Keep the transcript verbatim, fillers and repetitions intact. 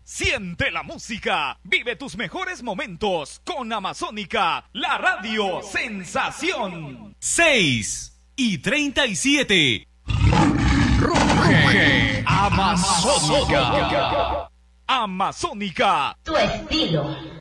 Siente la música, vive tus mejores momentos con Amazónica, la radio sensación. seis y treinta y siete. Ruge Amazónica. Amazónica. Tu estilo.